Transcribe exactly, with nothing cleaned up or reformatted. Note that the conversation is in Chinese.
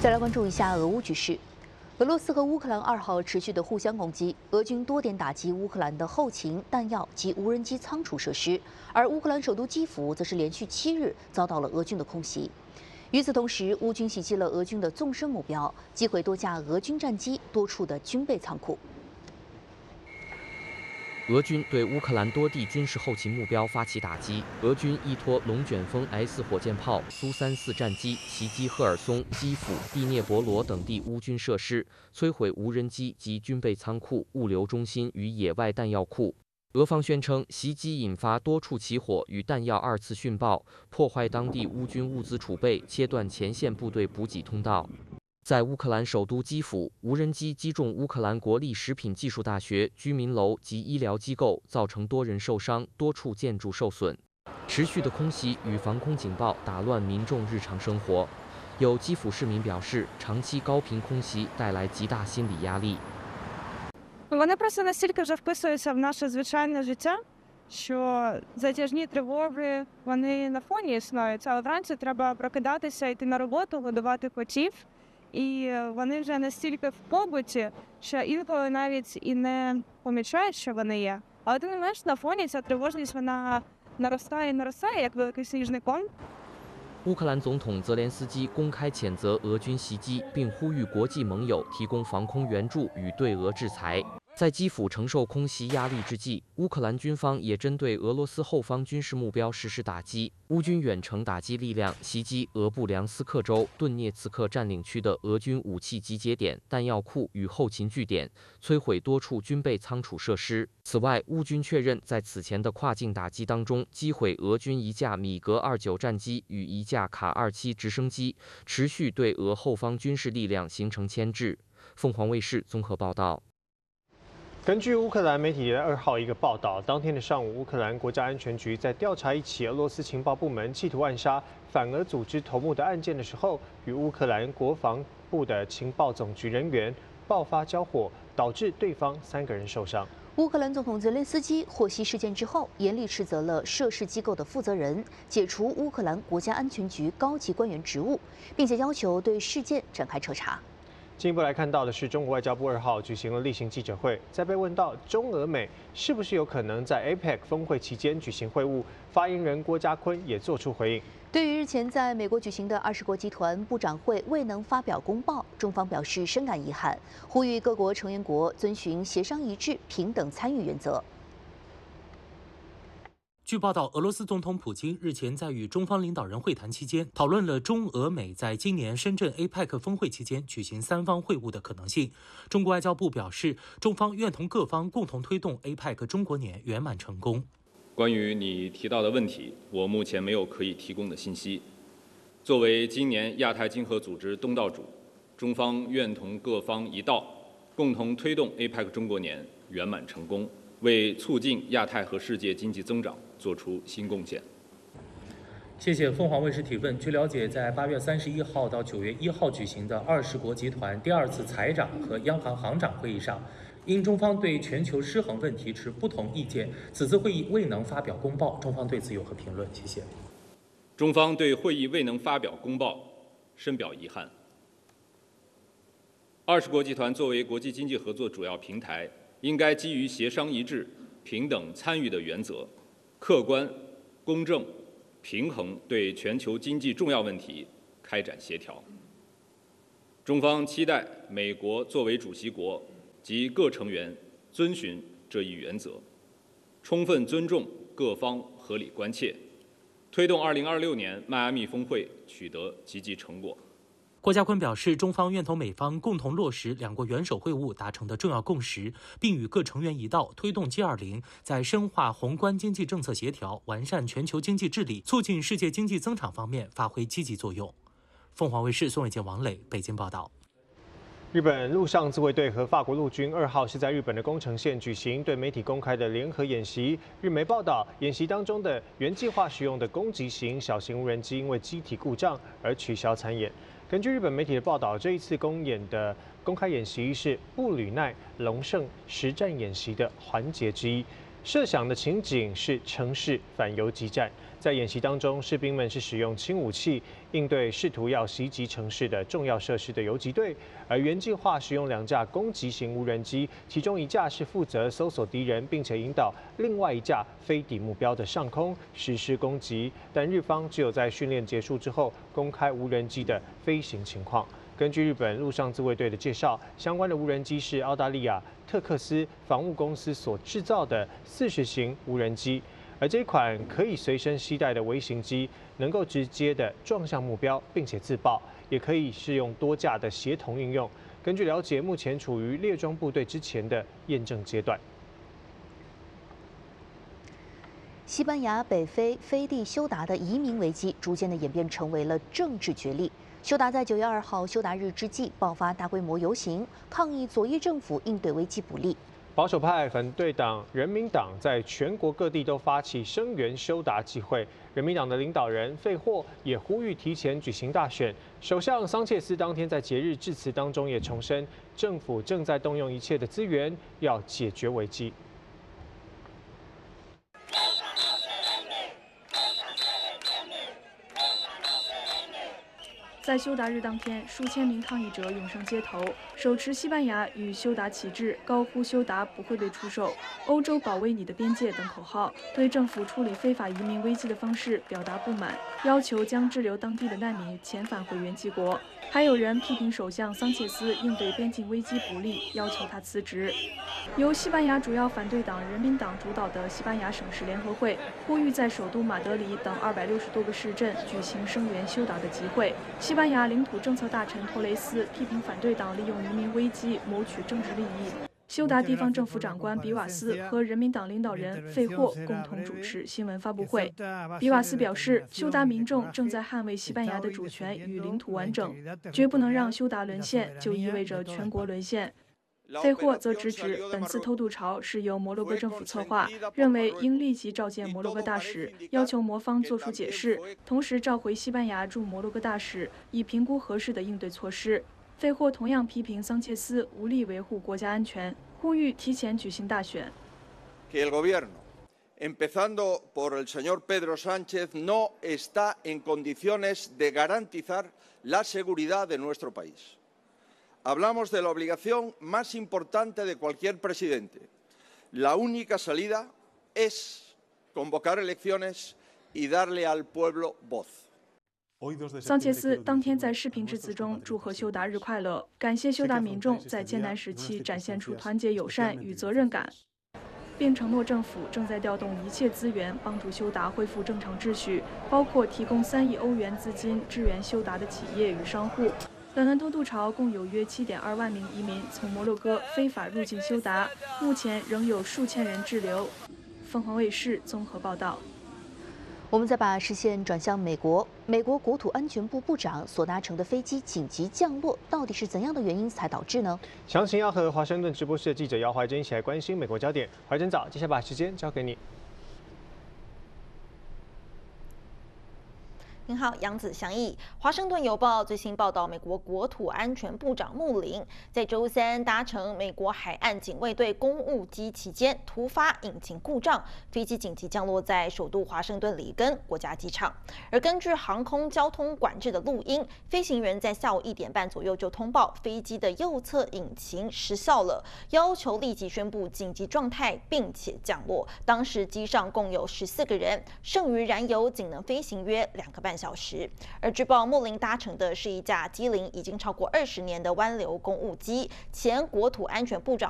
再来关注一下俄乌局势。俄罗斯和乌克兰二号持续的互相攻击，俄军多点打击乌克兰的后勤、弹药及无人机仓储设施，而乌克兰首都基辅则是连续七日遭到了俄军的空袭。与此同时，乌军袭击了俄军的纵深目标，击毁多架俄军战机、多处的军备仓库。 俄军对乌克兰多地军事后勤目标发起打击。俄军依托龙卷风 S 火箭炮、苏三四战机袭击赫尔松、基辅、第聂伯罗等地乌军设施，摧毁无人机及军备仓库、物流中心与野外弹药库。俄方宣称，袭击引发多处起火与弹药二次殉爆，破坏当地乌军物资储备，切断前线部队补给通道。 在乌克兰首都基辅，无人机击中乌克兰国立食品技术大学、居民楼及医疗机构，造成多人受伤，多处建筑受损。持续的空袭与防空警报打乱民众日常生活。有基辅市民表示，长期高频空袭带来极大心理压力。 Вони просто настільки вже вписуються в наше звичайне життя, що затяжні тривоги, вони на фоні існують, але вранці треба прокидатися, йти на роботу, годувати котів. І вони вже настільки в побуті, що інколи навіть і не помічають, що вони є. Але тим не менш, на фоні ця тривожність, вона наростає і наростає, як великий сніжний ком. 乌克兰总统泽连斯基公开谴责俄军袭击，并呼吁国际盟友提供防空援助与对俄制裁。 在基辅承受空袭压力之际，乌克兰军方也针对俄罗斯后方军事目标实施打击。乌军远程打击力量袭击俄布良斯克州顿涅茨克占领区的俄军武器集结点、弹药库与后勤据点，摧毁多处军备仓储设施。此外，乌军确认在此前的跨境打击当中，击毁俄军一架米格二九战机与一架卡二七直升机，持续对俄后方军事力量形成牵制。凤凰卫视综合报道。 根据乌克兰媒体二号一个报道，当天的上午，乌克兰国家安全局在调查一起俄罗斯情报部门企图暗杀反俄组织头目的案件的时候，与乌克兰国防部的情报总局人员爆发交火，导致对方三个人受伤。 乌克兰总统泽连斯基获悉事件之后，严厉斥责了涉事机构的负责人，解除乌克兰国家安全局高级官员职务，并且要求对事件展开彻查。 进一步来看到的是，中国外交部二号举行了例行记者会，在被问到中俄美是不是有可能在 A P E C 峰会期间举行会晤，发言人郭家坤也作出回应。 对于日前在美国举行的二十国集团部长会未能发表公报，中方表示深感遗憾，呼吁各国成员国遵循协商一致、平等参与原则。 据报道，俄罗斯总统普京日前在与中方领导人会谈期间，讨论了中俄美在今年深圳 A P E C 峰会期间举行三方会晤的可能性。中国外交部表示，中方愿同各方共同推动 A P E C 中国年圆满成功。 关于你提到的问题，我目前没有可以提供的信息。作为今年亚太经合组织东道主，中方愿同各方一道，共同推动 A P E C 中国年圆满成功，为促进亚太和世界经济增长 做出新贡献。 谢谢凤凰卫视提问。据了解，在八月三十一号到九月一号举行的二十国集团第二次财长和央行行长会议上，因中方对全球失衡问题持不同意见，此次会议未能发表公报。中方对此有何评论？谢谢。 中方对会议未能发表公报深表遗憾。二十国集团作为国际经济合作主要平台，应该基于协商一致、平等参与的原则， 客观、公正、平衡对全球经济重要问题开展协调。中方期待美国作为主席国及各成员遵循这一原则，充分尊重各方合理关切，推动二零二六年迈阿密峰会取得积极成果。 郭家坤表示，中方愿同美方共同落实两国元首会晤达成的重要共识，并与各成员一道推动 G 二十 在深化宏观经济政策协调、完善全球经济治理、促进世界经济增长方面发挥积极作用。凤凰卫视宋伟健、王磊北京报道。 日本陆上自卫队和法国陆军二号是在日本的宫城县举行对媒体公开的联合演习。日媒报道，演习当中的原计划使用的攻击型小型无人机因为机体故障而取消参演。根据日本媒体的报道，这一次公演的公开演习是布吕奈龙胜实战演习的环节之一。 设想的情景是城市反游击战。 在演习当中，士兵们是使用轻武器应对试图要袭击城市的重要设施的游击队，而原计划使用两架攻击型无人机，其中一架是负责搜索敌人，并且引导另外一架飞抵目标的上空实施攻击。但日方只有在训练结束之后公开无人机的飞行情况。根据日本陆上自卫队的介绍，相关的无人机是澳大利亚特克斯防务公司所制造的四十型无人机。 而这一款可以随身携带的微型机，能够直接的撞向目标，并且自爆，也可以适用多架的协同运用。根据了解，目前处于列装部队之前的验证阶段。 西班牙北非飞地休达的移民危机，逐渐的演变成为了政治角力。休达在九月二号休达日之际爆发大规模游行，抗议左翼政府应对危机不力。 保守派反对党人民党在全国各地都发起声援休达集会。人民党的领导人费霍也呼吁提前举行大选。首相桑切斯当天在节日致辞当中也重申，政府正在动用一切的资源要解决危机。 在休达日当天，数千名抗议者涌上街头，手持西班牙与休达旗帜，高呼“休达不会被出售”、“欧洲保卫你的边界”等口号，对政府处理非法移民危机的方式表达不满，要求将滞留当地的难民遣返回原籍国。还有人批评首相桑切斯应对边境危机不力，要求他辞职。由西班牙主要反对党人民党主导的西班牙省市联合会呼吁在首都马德里等二百六十多个市镇举行声援休达的集会。西班牙领土政策大臣托雷斯批评反对党利用移民危机谋取政治利益。休达地方政府长官比瓦斯和人民党领导人费霍共同主持新闻发布会。比瓦斯表示，休达民众正在捍卫西班牙的主权与领土完整，绝不能让休达沦陷，就意味着全国沦陷。 费霍则直指本次偷渡潮是由摩洛哥政府策划，认为应立即召见摩洛哥大使，要求摩方作出解释，同时召回西班牙驻摩洛哥大使，以评估合适的应对措施。费霍同样批评桑切斯无力维护国家安全，呼吁提前举行大选。 Que el gobierno, empezando por el señor Pedro Sánchez, no está en condiciones de garantizar la seguridad de nuestro país. Hablamos de la obligación más importante de cualquier presidente. La única salida es convocar elecciones y darle al pueblo voz. 桑切斯当天在视频致辞中祝贺休达日快乐，感谢休达民众在艰难时期展现出团结友善与责任感，并承诺政府正在调动一切资源帮助休达恢复正常秩序，包括提供三亿欧元资金支援休达的企业与商户。 本轮偷渡潮共有约 七点二万名移民从摩洛哥非法入境休达，目前仍有数千人滞留。凤凰卫视综合报道。 我们再把视线转向美国，美国国土安全部部长所搭乘的飞机紧急降落，到底是怎样的原因才导致呢？ 详情要和华盛顿直播室的记者姚怀珍一起来关心美国焦点。怀珍早，接下来把时间交给你。 您好，杨子祥义。华盛顿邮报最新报道，美国国土安全部长穆林在周三搭乘美国海岸警卫队公务机期间突发引擎故障，飞机紧急降落在首都华盛顿里根国家机场。而根据航空交通管制的录音，飞行员在下午一点半左右就通报飞机的右侧引擎失效了，要求立即宣布紧急状态，并且降落。当时机上共有十四个人，剩余燃油仅能飞行约两个半小时。而据报，穆林搭乘的是一架机龄已经超过二十年的湾流公务机。前国土安全部长